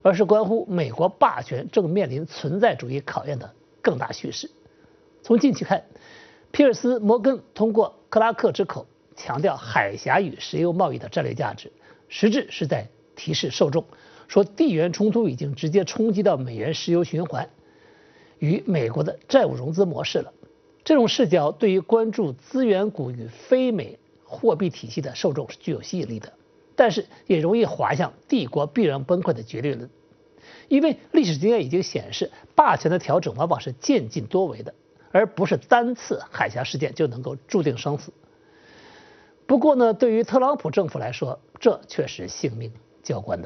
而是关乎美国霸权正面临存在主义考验的更大叙事。从近期看，皮尔斯·摩根通过克拉克之口强调海峡与石油贸易的战略价值，实质是在提示受众，说地缘冲突已经直接冲击到美元石油循环与美国的债务融资模式了。这种视角对于关注资源股与非美货币体系的受众是具有吸引力的，但是也容易滑向帝国必然崩溃的绝对论，因为历史经验已经显示，霸权的调整往往是渐进多维的，而不是单次海峡事件就能够注定生死。不过呢，对于特朗普政府来说，这却是性命交关的。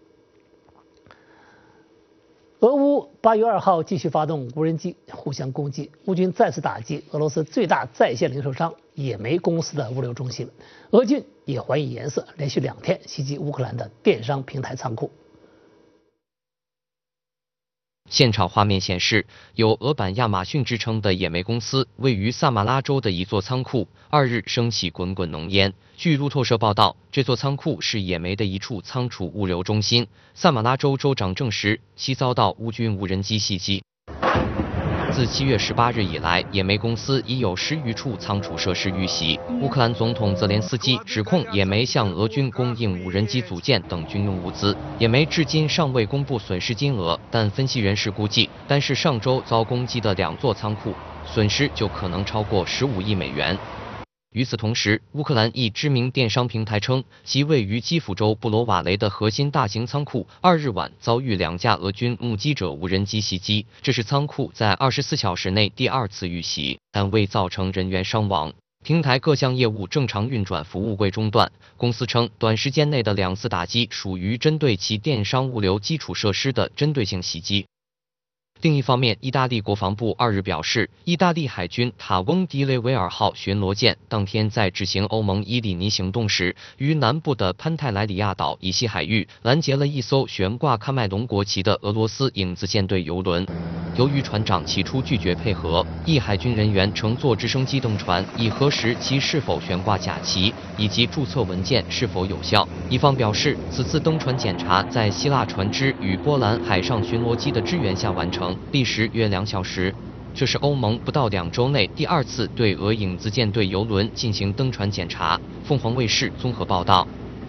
俄乌8月2号继续发动无人机互相攻击，乌军再次打击俄罗斯最大在线零售商野莓公司的物流中心，俄军也还以颜色，连续2天袭击乌克兰的电商平台仓库。 现场画面显示，有俄版亚马逊之称的野莓公司位于萨马拉州的一座仓库，2日升起滚滚浓烟。据路透社报道，这座仓库是野莓的一处仓储物流中心。萨马拉州州长证实，其遭到乌军无人机袭击。自7月18日以来，野莓公司已有10余处仓储设施遇袭。乌克兰总统泽连斯基指控野莓向俄军供应无人机组件等军用物资。野莓至今尚未公布损失金额，但分析人士估计，单是上周遭攻击的2座仓库，损失就可能超过15亿美元。与此同时，乌克兰一知名电商平台称，其位于基辅州布罗瓦雷的核心大型仓库2日晚遭遇2架俄军目击者无人机袭击，这是仓库在24小时内第2次遇袭，但未造成人员伤亡。平台各项业务正常运转，服务未中断。公司称，短时间内的2次打击属于针对其电商物流基础设施的针对性袭击。另一方面，意大利国防部2日表示，意大利海军塔翁迪雷维尔号巡逻舰当天在执行欧盟伊里尼行动时，于南部的潘泰莱里亚岛以西海域拦截了一艘悬挂喀麦隆国旗的俄罗斯影子舰队油轮。由于船长起初拒绝配合，意海军人员乘坐直升机登船，以核实其是否悬挂假旗以及注册文件是否有效。一方表示，此次登船检查在希腊船只与波兰海上巡逻机的支援下完成，历时约2小时。这是欧盟不到2周内第2次对俄影子舰队油轮进行登船检查。凤凰卫视综合报道。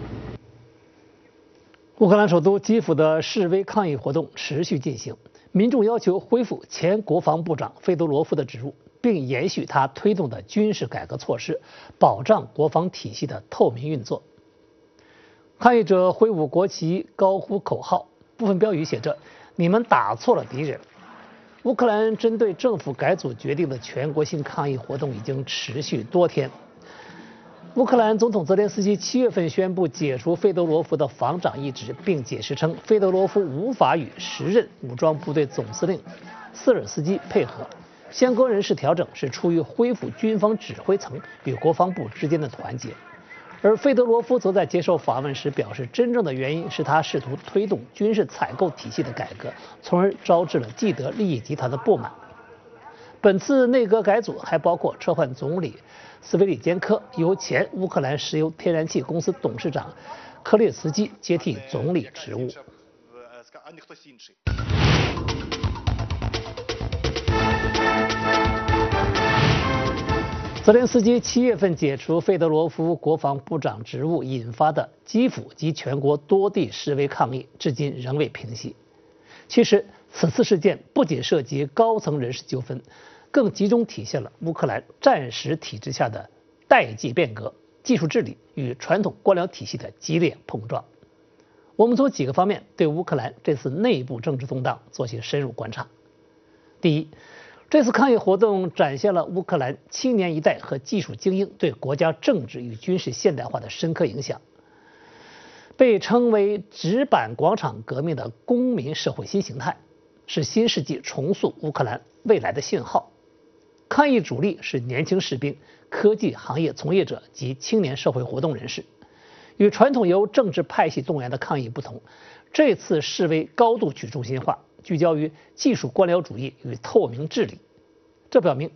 乌克兰首都基辅的示威抗议活动持续进行，民众要求恢复前国防部长费多罗夫的职务，并延续他推动的军事改革措施，保障国防体系的透明运作。抗议者挥舞国旗，高呼口号，部分标语写着“你们打错了敌人”。乌克兰针对政府改组决定的全国性抗议活动已经持续多天。乌克兰总统泽连斯基7月份宣布解除费多罗夫的防长一职，并解释称，费多罗夫无法与时任武装部队总司令瑟尔斯基配合。相关人士调整是出于恢复军方指挥层与国防部之间的团结。而费德罗夫则在接受访问时表示，真正的原因是他试图推动军事采购体系的改革，从而招致了既得利益集团的不满。本次内阁改组还包括撤换总理斯维里坚科，由前乌克兰石油天然气公司董事长科列茨基接替总理职务。泽连斯基7月份解除费德罗夫国防部长职务引发的基辅及全国多地示威抗议，至今仍未平息。其实，此次事件不仅涉及高层人事纠纷，更集中体现了乌克兰战时体制下的代际变革、技术治理与传统官僚体系的激烈碰撞。我们从几个方面对乌克兰这次内部政治动荡做些深入观察。第一，这次抗议活动展现了乌克兰青年一代和技术精英对国家政治与军事现代化的深刻影响。被称为纸板广场革命的公民社会新形态，是新世纪重塑乌克兰未来的信号。抗议主力是年轻士兵、科技行业从业者及青年社会活动人士。与传统由政治派系动员的抗议不同，这次示威高度去中心化，聚焦于技术官僚主义与透明治理。这表明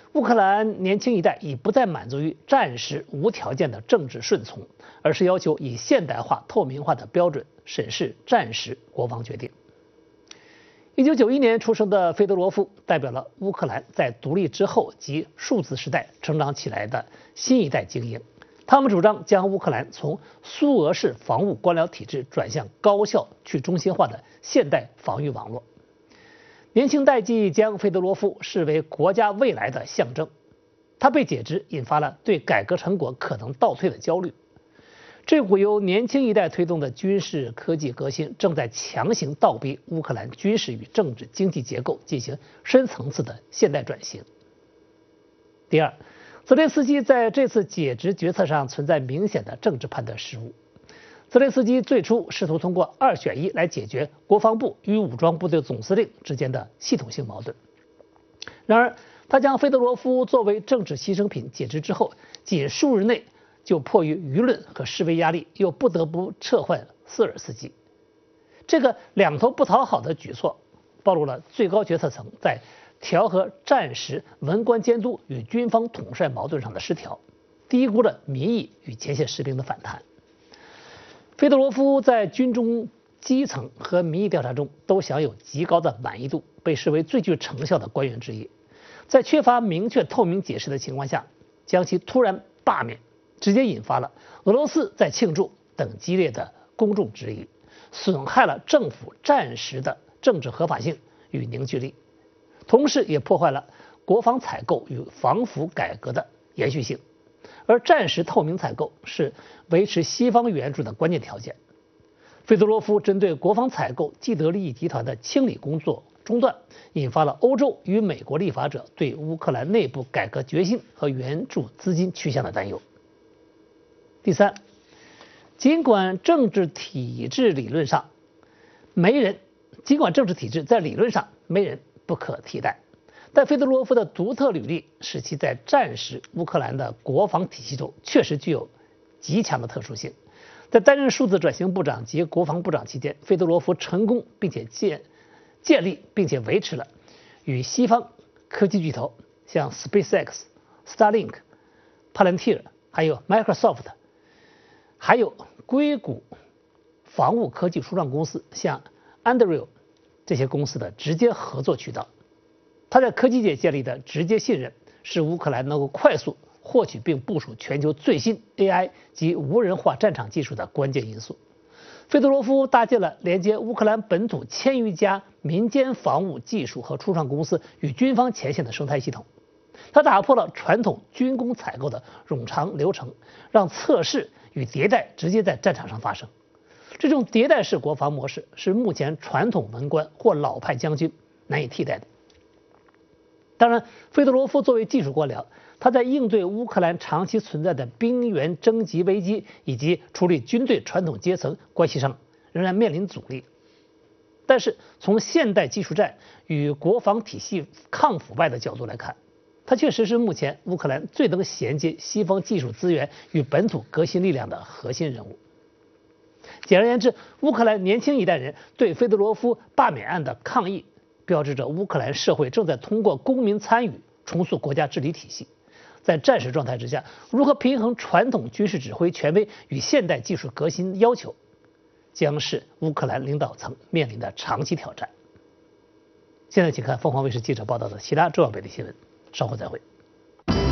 乌克兰年轻一代已不再满足于战时无条件的政治顺从，而是要求以现代化、透明化的标准审视战时国防决定。1991年出生的费德罗夫代表了乌克兰在独立之后及数字时代成长起来的新一代精英。他们主张将乌克兰从苏俄式防务官僚体制转向高效去中心化的现代防御网络。年轻代际将费德罗夫视为国家未来的象征，他被解职引发了对改革成果可能倒退的焦虑。这股由年轻一代推动的军事科技革新正在强行倒逼乌克兰军事与政治经济结构进行深层次的现代转型。第二，泽连斯基在这次解职决策上存在明显的政治判断失误。泽连斯基最初试图通过2选1来解决国防部与武装部队总司令之间的系统性矛盾。然而，他将费德罗夫作为政治牺牲品解职之后，仅数日内就迫于舆论和示威压力，又不得不撤换瑟尔斯基。这个两头不讨好的举措，暴露了最高决策层在调和战时文官监督与军方统帅矛盾上的失调，低估了民意与前线士兵的反弹。费德罗夫在军中基层和民意调查中都享有极高的满意度，被视为最具成效的官员之一。在缺乏明确透明解释的情况下，将其突然罢免，直接引发了俄罗斯在庆祝等激烈的公众质疑，损害了政府战时的政治合法性与凝聚力，同时也破坏了国防采购与防腐改革的延续性。而战时透明采购是维持西方援助的关键条件。费德罗夫针对国防采购既得利益集团的清理工作中断，引发了欧洲与美国立法者对乌克兰内部改革决心和援助资金去向的担忧。第三，尽管政治体制在理论上没人不可替代，但费德罗夫的独特履历使其在战时乌克兰的国防体系中确实具有极强的特殊性。在担任数字转型部长及国防部长期间，费德罗夫成功并且建立并且维持了与西方科技巨头像 SpaceX、Starlink、Palantir 还有 Microsoft 还有硅谷防务科技初创公司像 Anduril 这些公司的直接合作渠道。他在科技界建立的直接信任，使乌克兰能够快速获取并部署全球最新 AI 及无人化战场技术的关键因素。费德罗夫搭建了连接乌克兰本土1000余家民间防务技术和初创公司与军方前线的生态系统。他打破了传统军工采购的冗长流程，让测试与迭代直接在战场上发生。这种迭代式国防模式是目前传统文官或老派将军难以替代的。当然，费德罗夫作为技术官僚，他在应对乌克兰长期存在的兵员征集危机以及处理军队传统阶层关系上仍然面临阻力。但是从现代技术战与国防体系抗腐败的角度来看，他确实是目前乌克兰最能衔接西方技术资源与本土革新力量的核心人物。简而言之，乌克兰年轻一代人对费德罗夫罢免案的抗议，标志着乌克兰社会正在通过公民参与重塑国家治理体系。在战时状态之下，如何平衡传统军事指挥权威与现代技术革新要求，将是乌克兰领导层面临的长期挑战。现在请看凤凰卫视记者报道的其他重要本地新闻，稍后再会。